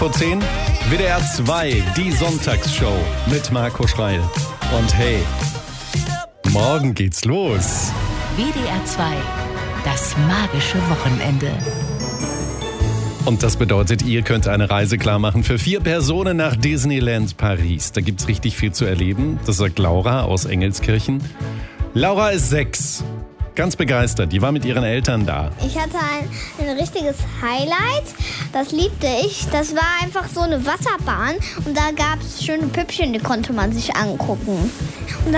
Vor 10, WDR 2, die Sonntagsshow mit Marco Schreil. Und hey, morgen geht's los. WDR 2, das magische Wochenende. Und das bedeutet, ihr könnt eine Reise klar machen für 4 Personen nach Disneyland Paris. Da gibt's richtig viel zu erleben. Das sagt Laura aus Engelskirchen. Laura ist 6. Ganz begeistert. Die war mit ihren Eltern da. Ich hatte ein richtiges Highlight. Das liebte ich. Das war einfach so eine Wasserbahn. Und da gab es schöne Püppchen, die konnte man sich angucken.